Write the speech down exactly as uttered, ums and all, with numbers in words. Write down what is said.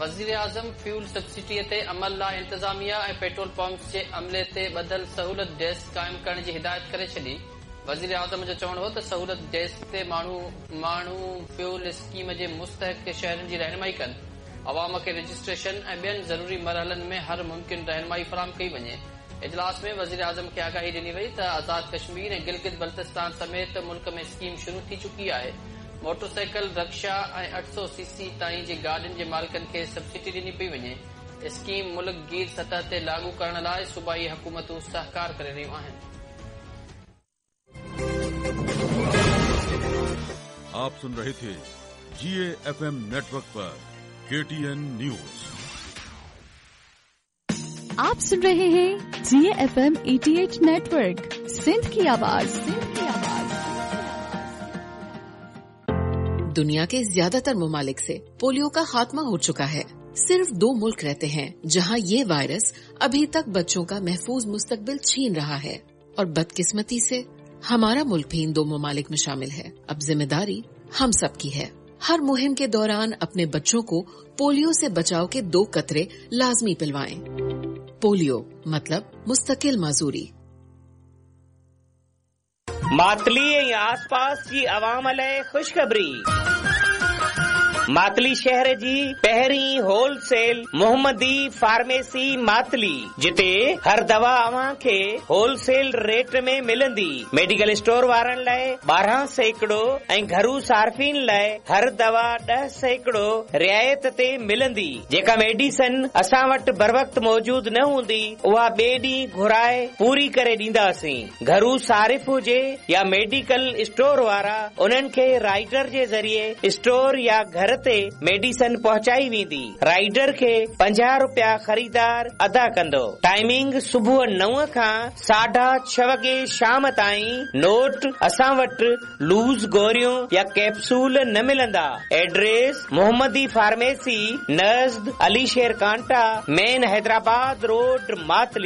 वज़ीर आज़म fuel subsidy ते अमल लाइ इंतजामिया ऐं पेट्रोल पंप्स जे अमले ते बदल सहूलत डेस्क क़ाइम करण जी हिदायत करे छॾी। वज़ीर आज़म जो चवणु हो त सहूलत डेस्क ते माण्हू माण्हू फ्यूल स्कीम जे मुस्तहक़ शहरनि जी रहनुमाई कनि, अवाम खे रजिस्ट्रेशन ऐं ॿियनि ज़रूरी मरहलनि में हर मुमकिन रहनुमाई फराहम कई वञे। इजलास में वज़ीर आज़म खे आगाही ॾिनी वई त आज़ाद कश्मीर ऐं गिलगित बल्तिस्तान समेत मुल्क में स्कीम शुरू थी चुकी आहे। मोटरसाइकिल, रक्षा ऐं अठ सौ सीसी ताईं जी गाॾियुनि जे मालिकनि खे सब्सिडी ॾिनी पई वञे। स्कीम मुल्क गीर सतह ते लागू करण लाइ सूबाई हुकूमतूं सहकार करे रहियूं आहिनि। आप सुन रहे थे जीए एफएम नेटवर्क पर केटीएन न्यूज। आप सुन रहे हैं जीए एफएम अठासी नेटवर्क, सिंध की आवाज, सिंध की आवाज। दुनिया के ज्यादातर ममालिक से पोलियो का खात्मा हो चुका है। सिर्फ दो मुल्क रहते हैं जहां ये वायरस अभी तक बच्चों का महफूज मुस्तकबिल छीन रहा है, और बदकिस्मती से हमारा मुल्क भी इन दो ममालिक में शामिल है। अब जिम्मेदारी हम सब की है। हर मुहिम के दौरान अपने बच्चों को पोलियो से बचाव के दो कतरे लाजमी पिलवाएं। पोलियो मतलब मुस्तकिल माजूरी। मातली ऐं आसपास जी अवाम लाइ खुशखबरी। मातली शहर जी पहिरीं होलसेल मोहम्मदी फार्मेसी मातली, जिते हर दवा अव्हां खे होलसेल रेट में मिलंदी। मेडिकल स्टोर वारनि लाइ ॿारहं सैकड़ो ऐं घरू सार्फिन लाइ हर दवा ॾह सैकड़ो रियायत ते मिलंदी। जेका मेडिसन असां वटि बर वक्त मौजूद न हूंदी, उहा ॿिए ॾींहुं घुराए पूरी करे ॾींदासीं। घरू सारिफ हुजे या मेडिकल स्टोर वारा, उन्हनि खे राइडर जे ज़रिए स्टोर या घर ते मेडिसन पहुचाई वेंदी। राइडर खे पंजाह रुपया ख़रीदार अदा कंदो। टाइमिंग सुबुह नव खां साढा छह वगे शाम ताईं। नोट, असां वटि लूज़ गोरियूं या कैप्सूल न मिलंदा। एड्रेस मोहम्मदी फार्मेसी, नज़द अली शेर कांटा, मेन हैदराबाद रोड, मातली।